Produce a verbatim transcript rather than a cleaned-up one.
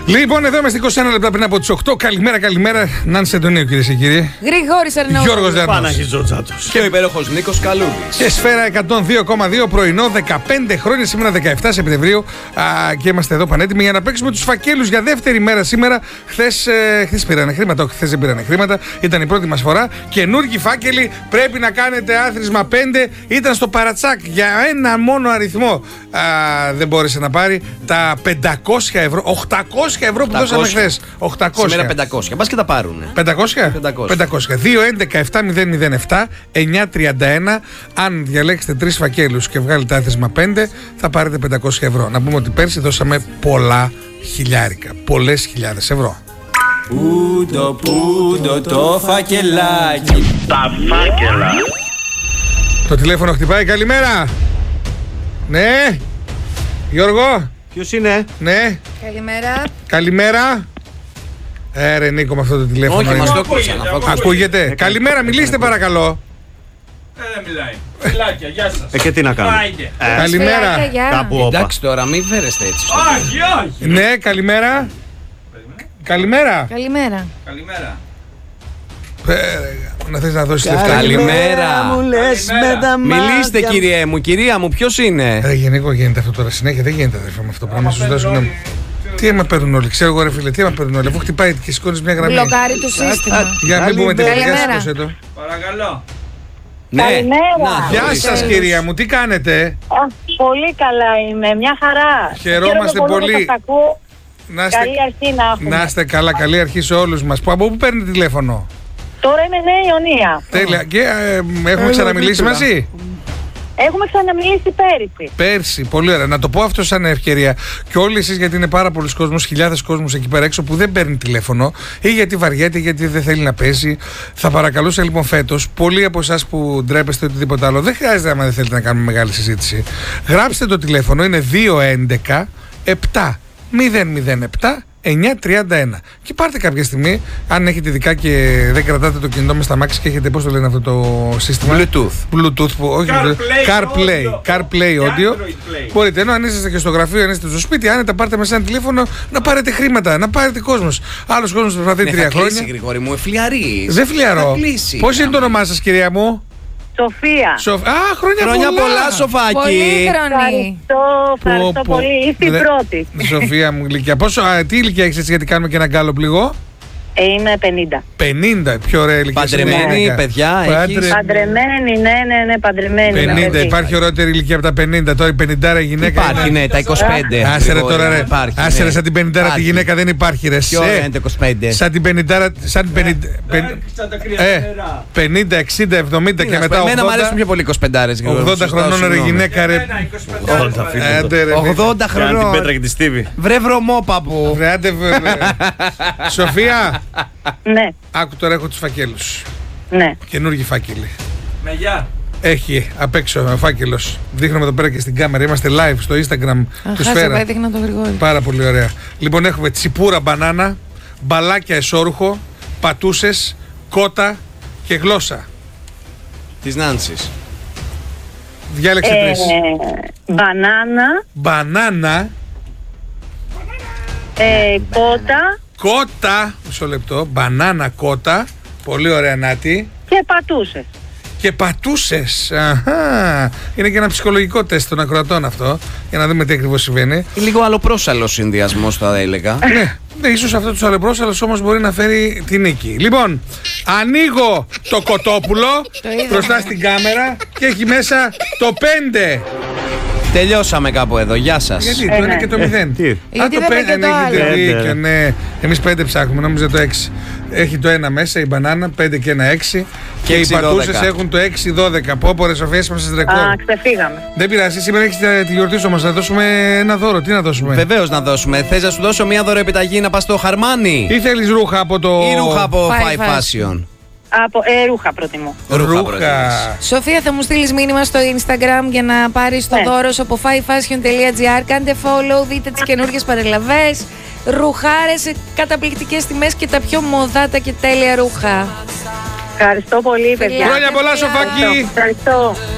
Λοιπόν, εδώ είμαστε είκοσι ένα λεπτά πριν από τις οκτώ. Καλημέρα, καλημέρα. Νάνση Αντωνίου, κυρίες και κύριοι. Γρηγόρης Αρναούτογλου. Γιώργος Λιανός. Παναγής Τζοτζάτος. Και ο υπέροχος Νίκος Καλούδης. Και Σφαίρα εκατόν δύο κόμμα δύο, πρωινό, δεκαπέντε χρόνια, σήμερα δεκαεπτά Σεπτεμβρίου. Α, και είμαστε εδώ πανέτοιμοι για να παίξουμε τους φακέλους για δεύτερη μέρα σήμερα. Χθες, ε, χθες πήρανε χρήματα, όχι χθες δεν πήρανε χρήματα. Ήταν η πρώτη μας φορά. Καινούργιοι φάκελοι, πρέπει να κάνετε άθροισμα πέντε. Ήταν στο παρατσάκ για ένα μόνο αριθμό. Α, δεν μπόρεσε να πάρει τα πεντακόσια ευρώ, οκτακόσια ευρώ που δώσαμε χθες. οκτακόσια. Σήμερα πεντακόσια. Μπας και τα πάρουνε. πεντακόσια. πεντακόσια. δύο έντεκα επτά μηδέν μηδέν επτά εννιά τριάντα ένα. Αν διαλέξετε τρεις φακέλους και βγάλετε άθροισμα πέντε, θα πάρετε πεντακόσια ευρώ. Να πούμε ότι πέρσι δώσαμε πολλά χιλιάρικα. Πολλές χιλιάδες ευρώ. Πούντο, πούντο το φακελάκι. Τα φάκελα. Το τηλέφωνο χτυπάει. Καλημέρα. Ναι. Γιώργο. Ποιος είναι? Ναι. Καλημέρα. Καλημέρα. Ε, ρε Νίκο, με αυτό το τηλέφωνο. Όχι, είναι. μας το ακούσαν. αφού ακούσαν. Ακούγεται. Καλημέρα, μιλήστε παρακαλώ. Δεν μιλάει. Φιλάκια, γεια σας. Ε, και τι να κάνω. Άιντε. Καλημέρα. Φιλάκια, γεια. Κάπου όπα. Εντάξει τώρα, μην φέρεστε έτσι. στο Όχι, όχι. Ναι, καλημέρα. Καλημέρα. Καλημέρα. Καλημέρα. Ε, ρε, να θες να δώσεις λεφτά. Καλημέρα. μου λες με τα Μιλήστε μάτια. κυριέ μου, κυρία μου, ποιος είναι? Ρε Γενικό, γίνεται αυτό τώρα συνέχεια. Δεν γίνεται, αδερφέ μου, αυτό το πράγμα. Σου δώσουν. Τι άμα παίρνουν όλοι, ξέρω εγώ, ρε φίλε, τι άμα παίρνουν όλοι. Αφού χτυπάει και σηκώνεις μια γραμμή. Μπλοκάρει το σύστημα. Για να μην πούμε τίποτα. Καλημέρα. Γεια σας, σήκωσε το. Παρακαλώ. Ναι. Καλημέρα. Να, Γεια ορίστε. σας, κυρία μου, τι κάνετε. Α, πολύ καλά είμαι, μια χαρά. Χαιρόμαστε Χαίρομαι πολύ. που σας ακούω. Να είστε, Καλή αρχή να έχουμε. να είστε καλά, καλή αρχή σε όλους μας. Που, από πού παίρνετε τηλέφωνο? Τώρα είμαι Νέα Ιωνία. Τέλεια. Και ε, έχουμε ξαναμιλήσει μαζί. Έχουμε ξαναμιλήσει πέρυσι. Πέρσι, πολύ ωραία. Να το πω αυτό σαν ευκαιρία. Και όλοι εσείς, γιατί είναι πάρα πολλοί κόσμος, χιλιάδες κόσμος εκεί πέρα έξω που δεν παίρνει τηλέφωνο ή γιατί βαριέται ή γιατί δεν θέλει να παίζει. Θα παρακαλούσα λοιπόν φέτος, πολλοί από εσάς που ντρέπεστε οτιδήποτε άλλο, δεν χρειάζεται άμα δεν θέλετε να κάνουμε μεγάλη συζήτηση. Γράψτε το τηλέφωνο, είναι δύο έντεκα επτά μηδέν μηδέν επτά εννιά τριάντα ένα. Και πάρτε κάποια στιγμή, αν έχετε ειδικά και δεν κρατάτε το κινητό με στα μάξι και έχετε, πώς το λένε αυτό το σύστημα? Bluetooth. Bluetooth που, όχι, CarPlay CarPlay, audio. CarPlay Και audio. Android Play. Μπορείτε, ενώ αν είστε και στο γραφείο, αν είστε στο σπίτι, άνετα πάρτε μέσα ένα τηλέφωνο να πάρετε χρήματα, να πάρετε κόσμος. Άλλος κόσμος προσπαθεί Ναι, τρία θα κλείσει, χρόνια. Γρηγόρη μου, εφλιαρείς. Δεν φλιαρώ. Θα κλείσει. Πώς είναι το όνομά σας, κυρία μου? Σοφία. Σοφ... Α, χρόνια, Χρόνια πολλά, Πολύ Σοφάκι. χρονή. Ευχαριστώ, ευχαριστώ Πω, πω. πολύ. Είστε η Δε- πρώτη. Σοφία μου, γλυκιά. Πόσο, α, τι ηλικία έχεις έτσι, γιατί κάνουμε και ένα γκάλο πληγό? Ε, είμαι πενήντα. πενήντα, πιο ωραία ηλικία. Παντρεμένη, είναι. παιδιά, Πάντρε- έχεις? Παντρεμένη, ναι, ναι, ναι, παντρεμένη. με πενήντα, παιδί. υπάρχει ωραιότερη ηλικία από τα πενήντα. Τώρα η πενήντα γυναίκα. Υπάρχει, είναι... ναι, τα είκοσι πέντε. Άσε ρε Γρηγόρη, τώρα, ρε. Υπάρχει, Άσε ρε, ναι. σαν την πενήντα τη Υπάρχει. γυναίκα δεν υπάρχει, ρε. Ποιο Σε. είναι το είκοσι πέντε? Σαν την πενήντα, σαν πενήντα, πεν- Άρχισαν τα ε, κρυαφέρα. πενήντα, εξήντα, εβδομήντα και μετά Εμένα μου αρέσουν πιο ογδόντα. πολύ είκοσι πέντε. ογδόντα χρονών ρε γυναίκα, ρε. Ένα, είκοσι πέντε Όλα τα ώρες. φίλια. Άντε, ρε. ογδόντα Κάνει την Πέτρα χρονών. και τη Στίβη. Βρε βρωμόπαπου. Βρε, άντε, βρε. Σοφία, Ναι, άκου τώρα, έχω τους φακέλους. ναι. Καινούργιοι φάκελοι. Με γεια. Έχει απ' έξω ο φάκελος. Δείχνουμε εδώ πέρα και στην κάμερα. Είμαστε live στο Instagram του Αχά, σε Σφαίρα. έδειχνα τον Γρηγόρη. Πάρα πολύ ωραία. Λοιπόν, έχουμε τσιπούρα μπανάνα, μπαλάκια εσώρουχο, πατούσες, κότα και γλώσσα. Της Νάνσης. Διάλεξε Ε, τρεις. μπανάνα, Μπανάνα, ε, κότα κότα, μισό λεπτό, μπανάνα, κότα, πολύ ωραία Νάτη, και πατούσες. και πατούσες. Αχα. Είναι και ένα ψυχολογικό τεστ των ακροατών αυτό, για να δούμε τι ακριβώς συμβαίνει. Λίγο αλλοπρόσαλλος συνδυασμός θα έλεγα. Ναι, ναι, ίσως αυτό τους αλλεπρόσαλλος όμως μπορεί να φέρει τη νίκη. Λοιπόν, ανοίγω το κοτόπουλο είδαμε. μπροστά στην κάμερα και έχει μέσα το πέντε. Τελειώσαμε κάπου εδώ. Γεια σας. Γιατί Ε, το ένα ναι. και το μηδέν. Τι? Γιατί το δεν πέντε, πήγε το ναι, άλλο. έχετε δίκιο, Πέντε. ναι. Εμείς πέντε ψάχνουμε, νόμιζα το έξι. Έχει το ένα μέσα, η μπανάνα, πέντε και ένα έξι. Και, οι έξι, πατούσες δώδεκα. έχουν το έξι δώδεκα. Πω πω ρε Σοφία, είμαστε στις ρεκόρ. Α, ξεφύγαμε. Δεν πειράζει, σήμερα έχεις τη- τη γιορτή σου όμως, να δώσουμε ένα δώρο. Τι να δώσουμε? Βεβαίως να δώσουμε. Θες να σου δώσω μια δωροεπιταγή να πας στο Χαρμάνι Ή θέλεις ρούχα από το... ή ρούχα από Five Five Fashion? Από, ε, ρούχα προτιμώ. Ρούχα προτιμάς. Σοφία, θα μου στείλεις μήνυμα στο Instagram για να πάρεις το Ναι. δώρο σου από five fashion dot gr. Κάντε follow, δείτε τις καινούργιες παρελαβές. Ρουχάρες σε καταπληκτικές τιμές και τα πιο μοδάτα και τέλεια ρούχα. Ευχαριστώ πολύ, παιδιά. Χρόνια πολλά, Φιλιά. Σοφάκη! Ευχαριστώ.